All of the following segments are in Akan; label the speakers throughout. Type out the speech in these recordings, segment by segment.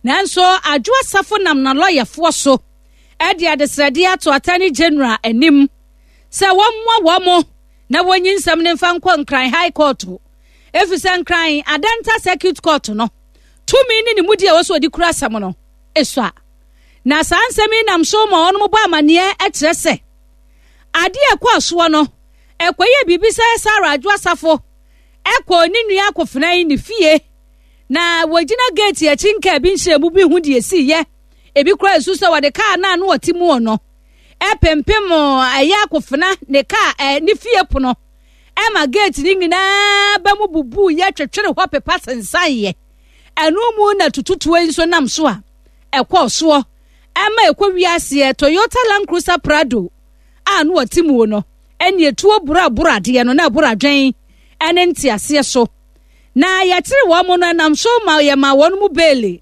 Speaker 1: nanso adwo asafo nam na lawyer so edi adesrade ato Attorney General anim se wommo na wonyinsam ne mfa nkɔ nkran high court efisa nkran Adenta circuit court no tumi ni mudi a woso di kura asam no esua na sansemi nam so ma ono bo amane ekyere se ade ekɔ so no ekoye bibisa Sarah adwo asafo ekɔ ni nua akofena ni fie na wagina gate ya chinka bi nhyebu bi hu de esi ye ebi kura esu so wade car na no otimu no epempem aya akofena ne car ni fie pono ema gate ni nyina ba mu bubu ye twetwere ho pepa sensan ye enu mu na tututu enso nam so a ekɔ so ema ekɔ wiase Toyota Land Cruiser Prado anu otimu no eni etuo bura de no na bura dwen ene ntiase so na yatire wo mo no nam so ma ye ma won mu bele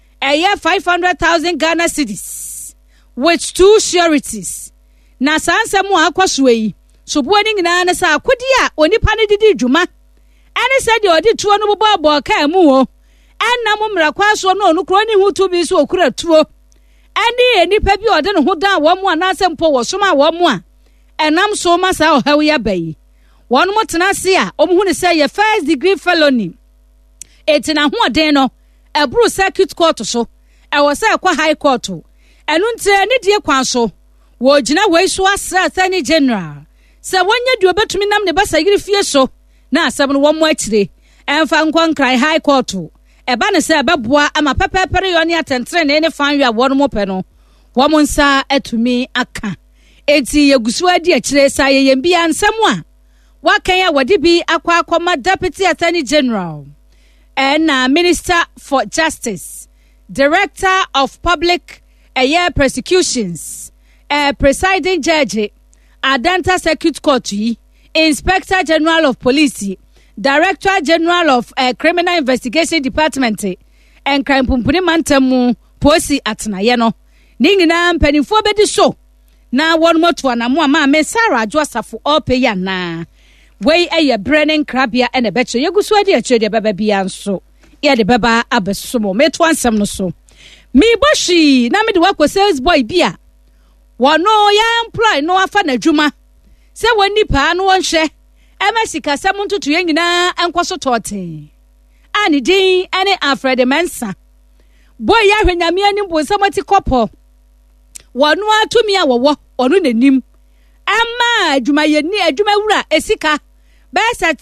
Speaker 1: 500,000 Ghana cedis with 2 sureties na sansem akwaso yi so bo ni nyina na sa akodi a onipa ne didi dwuma ene se de odi tuo no bobo ka mu ho enna mo mrakwa so no onu kro ni hutu bi so okura tuo ene enipa bi ode no ho dan wo mo anase mpo wo so ma wo mo a enam so ma sa ohaw ya bayi won mo tena se a omhu ne se ye first degree felony etina ho den no ebru circuit court so e wo se kwa high court enu ntre ne die kwan so wo gina we so asra Attorney General se wonye du obetumi nam ne basa yiri fie so na asem no wo mo akire emfa nkwankrai high court e ba ne se beboa ama pepepere yo ne atentre ne fan wi a won mo pe no wo mo nsa atumi aka eti yegusu adi akire sa ye bia nsem a wakan ya wadi bi akwa Deputy Attorney General and Minister for Justice, Director of Public Prosecutions, Presiding Judge, Adenta Circuit Court, Inspector General of Police, Director General of Criminal Investigation Department, and Crime Pumpuni Mantamu Posi Atanayeno. Ningina penifo bedi so. Na one more to anamwa me Sarah Josafu opeya na. Wey Brennan Krabia and a betcha Yagusu de Chede Baba Bianso. Ya de Baba Abesumo, met one some no so. Me Boshi, Namid work with sales boy beer. One no ya employ no afana juma. Say when nipa no one share. Emesika samuntu to yangina and kwaso torte. Ani din any Alfred Mensa. Boy ya when yamianim was somebody couple. One no to me awo or no nim. Ama juma yeni ejuma wura esika. Besa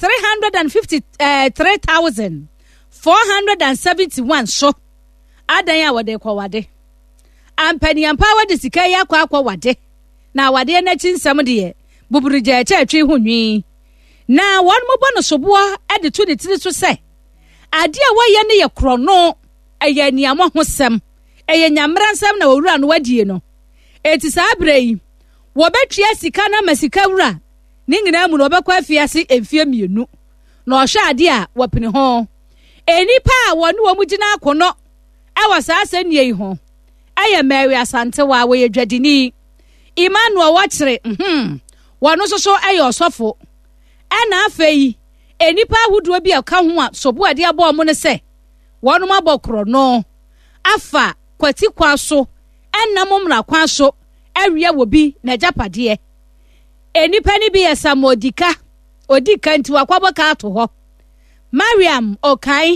Speaker 1: 353,471 so adanya wade kwa wade ampani ampa wade sika ya kwa wade na wade na chinsam de buburuje eche atwi hunwi na won mo bono soboa ede to ne tiri so se ade a waye ne ye krono eye niamo hosem eye nyamransam na owura no wadie no eti sa brei wo betwa sika na masika wura ningina mu no bekwa afiase emfie mienu na ohwa ade a wapini ho enipa a wonu wo mugina akono awasa asenie ho aye Mary Asante wa we dwadini Emmanuel wachire wonu so aye osofo ena afei enipa huduo bi aka ho a sobo ade abo mo ne se wonu mabokro no afa kwati kwa so enna momra kwa so awie wo bi na japade enipa ni bi esamodika odika nti wakwabaka ato ho Mariam Okai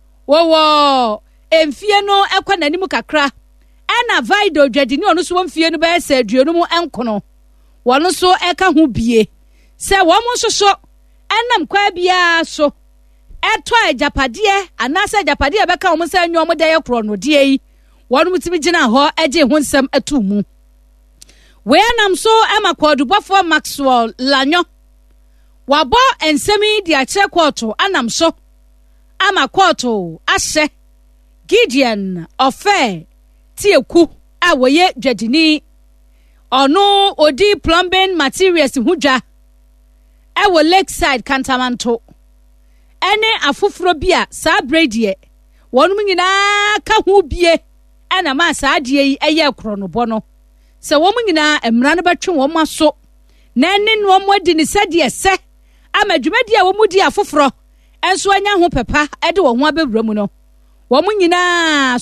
Speaker 1: wo emfie no ekwa nanim kakra ena Vido dwadini onu so mfie no ba esa aduonu mu enkono wono so eka ho bie se wo mo so enam kwa bia so eto ajapade anasa ajapade beka wo sa anwo mo da yekro no de yi wono mutimi gina ho eje ho nsam atumu we nam so emakwadubofo Maxwell Lanyo wabo ensemi di ache kwoto anam so amakwoto ashe Gideon Ofe Tieku awoye dwadini ono odi plumbing materials hudwa ewo Lakeside Kantamanto ene afoforo bia sa bredie wonum nyina ka hu bie ena ma sa adie yi eye kronobo no se wo nyina emra no betwe wo maso na ene no mo di ni sade ese amadwumadi a wo mudi afoforo enso anya ho pepa ede wo ho abewura mu no wo nyina